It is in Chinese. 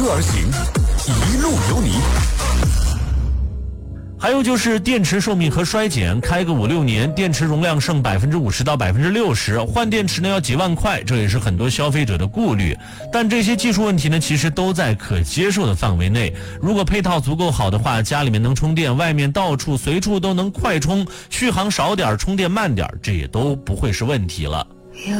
车而行，一路有你。 还有就是电池寿命和衰减，开个5-6年，电池容量剩50%到60%，换电池呢要几万块，这也是很多消费者的顾虑。但这些技术问题呢，其实都在可接受的范围内。如果配套足够好的话，家里面能充电，外面到处随处都能快充，续航少点，充电慢点，这也都不会是问题了。